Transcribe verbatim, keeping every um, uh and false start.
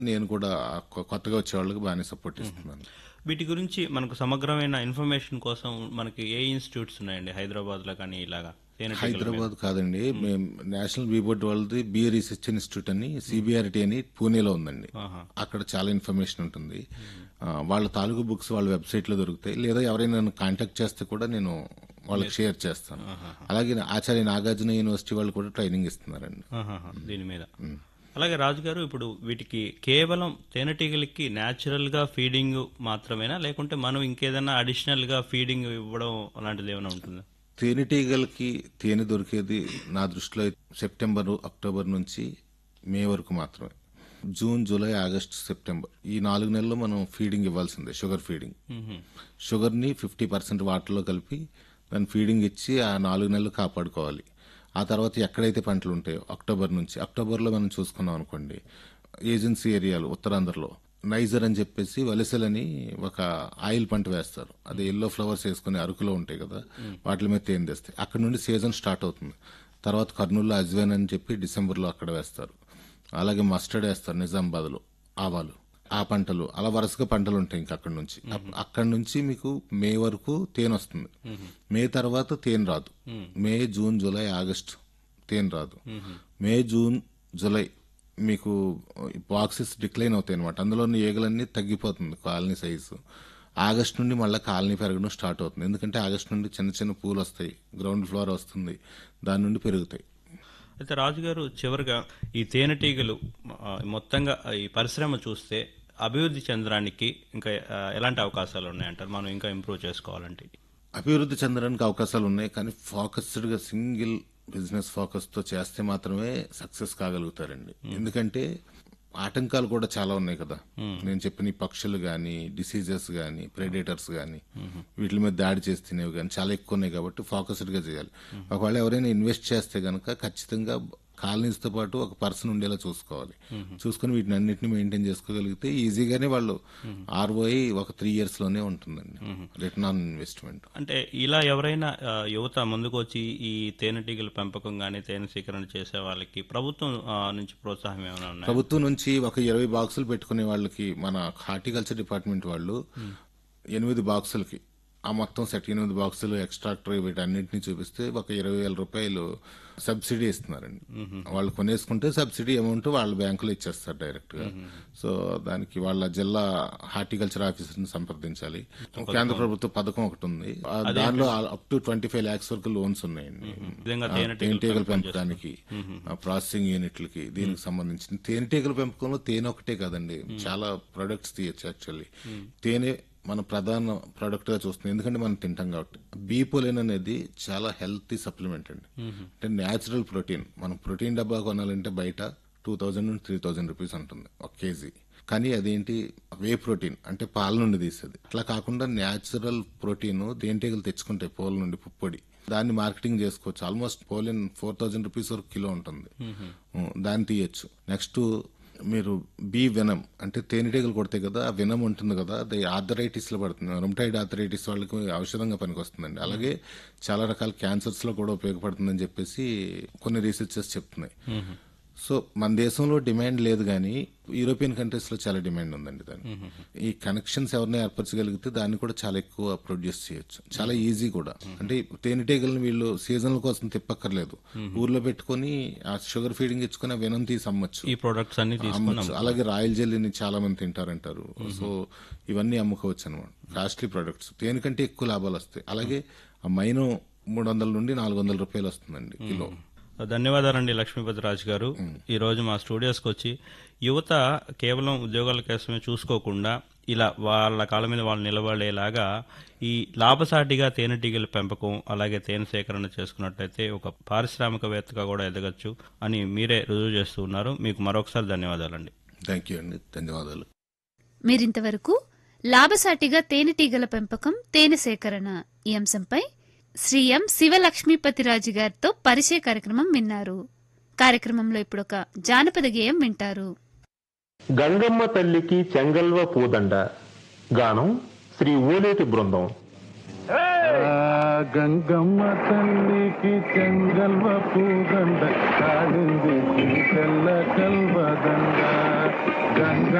నేను కూడా కొ- కొత్తగా వచ్చే వాళ్ళకి బాగానే సపోర్ట్ ఇస్తున్నాను. వీటి గురించి మనకు సమగ్రమైన ఇన్ఫర్మేషన్ కోసం మనకి ఏ ఇన్స్టిట్యూట్స్ ఉన్నాయండి హైదరాబాద్లో కానీ ఇలాగా తేనెటీగల మీద? హైదరాబాద్ కాదండి, మేము నేషనల్ బీ బోర్డ్ వాళ్ళది బీ రీసెర్చ్ ఇన్స్టిట్యూట్ అని సిబిఆర్టీ అని పూణేలో ఉందండి. ఆహా. అక్కడ చాలా ఇన్ఫర్మేషన్ ఉంటుంది. ఆ, వాళ్ళ తాలూకు బుక్స్ వాళ్ళ వెబ్సైట్ లో దొరుకుతాయి. లేదా ఎవరైనా నన్ను కాంటాక్ట్ చేస్తే కూడా నేను వాళ్ళకి షేర్ చేస్తాను. అలాగే ఆచార్య నాగార్జున యూనివర్సిటీ వాళ్ళు కూడా ట్రైనింగ్ ఇస్తున్నారండి ఆహాహా. దీని మీద అలాగే రాజుగారు, ఇప్పుడు వీటికి కేవలం తేనెటీగలకి న్యాచురల్ గా ఫీడింగ్ మాత్రమేనా, లేకుంటే మనం ఇంకేదైనా అడిషనల్ గా ఫీడింగ్ ఇవ్వడం అలాంటిది ఏమైనా ఉంటుందా? తేనెటీగలకి తేనె దొరికేది నా దృష్టిలో సెప్టెంబర్ అక్టోబర్ నుంచి మే వరకు మాత్రమే. జూన్ జూలై ఆగస్ట్ సెప్టెంబర్ ఈ నాలుగు నెలల్లో మనం ఫీడింగ్ ఇవ్వాల్సిందే, షుగర్ ఫీడింగ్. షుగర్ ని ఫిఫ్టీ పర్సెంట్ వాటర్లో కలిపి దాన్ని ఫీడింగ్ ఇచ్చి ఆ నాలుగు నెలలు కాపాడుకోవాలి. ఆ తర్వాత ఎక్కడైతే పంటలు ఉంటాయో అక్టోబర్ నుంచి, అక్టోబర్లో మనం చూసుకున్నాం అనుకోండి, ఏజెన్సీ ఏరియాలు ఉత్తరాంధ్రలో నైజర్ అని చెప్పేసి వలసలని ఒక ఆయిల్ పంట వేస్తారు. అది ఎల్లో ఫ్లవర్స్ వేసుకుని అరకులో ఉంటాయి కదా, వాటి మీద తేనె తెస్తాయి. అక్కడ నుండి సీజన్ స్టార్ట్ అవుతుంది. తర్వాత కర్నూలులో అజ్వేన్ అని చెప్పి డిసెంబర్లో అక్కడ వేస్తారు. అలాగే మస్టర్డ్ వేస్తారు నిజామాబాద్లో, ఆవాలు, ఆ పంటలు అలా వరుసగా పంటలు ఉంటాయి. ఇంకా అక్కడ నుంచి అప్- అక్కడ నుంచి మీకు మే వరకు తేనె వస్తుంది. మే తర్వాత తేనె రాదు. మే జూన్ జూలై ఆగస్ట్ తేనె రాదు. మే జూన్ జూలై మీకు బాక్సెస్ డిక్లైన్ అవుతాయి అనమాట. అందులోని ఈగలన్నీ తగ్గిపోతుంది కాలనీ సైజు. ఆగస్ట్ నుండి మళ్ళీ కాలనీ పెరగడం స్టార్ట్ అవుతుంది. ఎందుకంటే ఆగస్ట్ నుండి చిన్న చిన్న పూలు వస్తాయి, గ్రౌండ్ ఫ్లోర్ వస్తుంది, దాని నుండి పెరుగుతాయి. అయితే రాజుగారు, చివరిగా ఈ తేనెటీగలు ఆ, మొత్తంగా ఈ పరిశ్రమ చూస్తే అభివృద్ధి చెందడానికి ఇంకా ఆ, ఎలాంటి అవకాశాలు ఉన్నాయంటారు మనం ఇంకా ఇంప్రూవ్ చేసుకోవాలంటే? అభివృద్ధి చెందడానికి అవకాశాలు ఉన్నాయి, కానీ ఫోకస్డ్ గా సింగిల్ బిజినెస్ ఫోకస్ తో చేస్తే మాత్రమే సక్సెస్ కాగలుగుతారండి. ఎందుకంటే ఆటంకాలు కూడా చాలా ఉన్నాయి కదా. నేను చెప్పిన ఈ పక్షులు గాని, డిసీజెస్ గాని, ప్రెడేటర్స్ గాని, వీటి మీద దాడి చేసి తినేవి గాని చాలా ఎక్కువ ఉన్నాయి. కాబట్టి ఫోకస్డ్ గా చేయాలి. ఒకవేళ ఎవరైనా ఇన్వెస్ట్ చేస్తే గనక ఖచ్చితంగా కాలనీస్ తో పాటు ఒక పర్సన్ ఉండేలా చూసుకోవాలి. చూసుకుని వీటిని అన్నింటినీ మెయింటైన్ చేసుకోగలిగితే ఈజీగానే వాళ్ళు ఆర్ఓఐ ఒక త్రీ ఇయర్స్ లోనే ఉంటుందండి, రిటర్న్ ఆన్ ఇన్వెస్ట్మెంట్. అంటే ఇలా ఎవరైనా ఆ, యువత ముందుకు వచ్చి ఈ తేనెటీగల పెంపకం కానీ తేనె సేకరణ చేసే వాళ్ళకి ప్రభుత్వం ఆ, నుంచి ప్రోత్సాహం ఏమైనా ఉన్నాయా? ప్రభుత్వం నుంచి ఒక ఇరవై బాక్సులు పెట్టుకునే వాళ్ళకి మన హార్టికల్చర్ డిపార్ట్మెంట్ వాళ్ళు ఎనిమిది బాక్సులకి ఆ మొత్తం సెట్ ఎనిమిది బాక్సులు ఎక్స్ట్రాక్టర్ వీటన్నింటినీ చూపిస్తే ఒక ఇరవై వేల రూపాయలు సబ్సిడీ ఇస్తున్నారండి. వాళ్ళు కొనేసుకుంటే సబ్సిడీ అమౌంట్ వాళ్ళ బ్యాంకులో ఇచ్చేస్తారు డైరెక్ట్ గా. సో దానికి వాళ్ళ జిల్లా హార్టికల్చర్ ఆఫీసర్ ని సంప్రదించాలి. కేంద్ర ప్రభుత్వ పథకం ఒకటి ఉంది, ఆ దానిలో up to twenty five lakhs వరకు లోన్స్ ఉన్నాయండి. నిజంగా ఆ, తేనెటీగల తేనెటీగల పెంపకానికి, ఆ, ప్రాసెసింగ్ యూనిట్లకి, దీనికి సంబంధించిన తేనెటీగల పెంపకంలో తేనె ఒకటే కాదండి, చాలా ప్రొడక్ట్స్ తీయచ్చు. యాక్చువల్లీ తేనె మన ప్రధాన ప్రొడక్ట్ గా చూస్తుంది, ఎందుకంటే మనం తింటాం కాబట్టి. బీ పోలిన్ అనేది చాలా హెల్తీ సప్లిమెంట్ అండి. అంటే న్యాచురల్ ప్రోటీన్. మనం ప్రోటీన్ డబ్బా కొనాలంటే బయట టూ థౌజండ్ నుండి త్రీ థౌజండ్ రూపీస్ ఉంటుంది ఒక కేజీ. కానీ అదేంటి, వే ప్రోటీన్ అంటే పాల నుండి తీసేది. అట్లా కాకుండా న్యాచురల్ ప్రోటీన్ తేనెటీగలు తెచ్చుకుంటాయి పూల నుండి, పుప్పొడి. దాన్ని మార్కెటింగ్ చేసుకోవచ్చు. ఆల్మోస్ట్ పోలిన్ ఫోర్ థౌజండ్ రూపీస్ వరకు కిలో ఉంటుంది. ఉం, దాన్ని తీయచ్చు. నెక్స్ట్ మీరు బీ వెనం అంటే తేనెటీగలు కొడతాయి కదా, ఆ వెనం ఉంటుంది కదా, అది ఆర్థరైటిస్ లో పడుతుంది. రొమటైడ్ ఆర్థరైటిస్ వాళ్ళకి ఔషధంగా పనికొస్తుందండి. అలాగే చాలా రకాల క్యాన్సర్స్ లో కూడా ఉపయోగపడుతుందని చెప్పేసి కొన్ని రీసెర్చెస్ చెప్తున్నాయి. సో మన దేశంలో డిమాండ్ లేదు, కానీ యూరోపియన్ కంట్రీస్ లో చాలా డిమాండ్ ఉందండి దాన్ని. ఈ కనెక్షన్స్ ఎవరిని ఏర్పరచగలిగితే దాన్ని కూడా చాలా ఎక్కువ ప్రొడ్యూస్ చేయొచ్చు, చాలా ఈజీ కూడా. అంటే తేనెటీగలను వీళ్ళు సీజన్ల కోసం తిప్పక్కర్లేదు, ఊర్లో పెట్టుకుని ఆ షుగర్ ఫీడింగ్ ఇచ్చుకుని ఆ వెనం తీసి అమ్మచ్చు, ఈ ప్రొడక్ట్స్ అన్ని తీసుకుని అమ్మచ్చు. అలాగే రాయల్ జెల్లీని చాలా మంది తింటారంటారు. సో ఇవన్నీ అమ్ముకోవచ్చు అనమాట. కాస్ట్లీ ప్రొడక్ట్స్, తేనె కంటే ఎక్కువ లాభాలు వస్తాయి. అలాగే ఆ మైనం మూడు వందల నుండి నాలుగు వందల రూపాయలు వస్తుందండి కిలో. ధన్యవాదాలండి లక్ష్మీపతి రాజు గారు. ఈ రోజు మా స్టూడియోస్కి వచ్చి యువత కేవలం ఉద్యోగాల కోసమే చూసుకోకుండా ఇలా వాళ్ళ కాళ్ళ మీద వాళ్ళు నిలబడేలాగా ఈ లాభసాటిగా తేనెటీగల పెంపకం అలాగే తేనె సేకరణ చేసుకున్నట్లయితే ఒక పారిశ్రామికవేత్తగా కూడా ఎదగచ్చు అని మీరే రుజువు చేస్తూ ఉన్నారు. మీకు మరొకసారి ధన్యవాదాలండి. థ్యాంక్ యూ అండి, ధన్యవాదాలు. మీరింతవరకు లాభసాటిగా తేనెటీగల పెంపకం, తేనె సేకరణ ఈ అంశంపై శ్రీ ఎం శివలక్ష్మీపతిరాజు గారితో పరిచయ కార్యక్రమం విన్నారు. కార్యక్రమంలో ఇప్పుడొక జానపద గేయం వింటారు. గంగమ్మ తల్లికి చెంగల్వ పూదండ, గానం శ్రీ ఓలేటి బృందం. గంగమ్మ తల్లికి చెంగల్వ పూదండ, కాలింది తెల్ల కల్వదండ. గంగ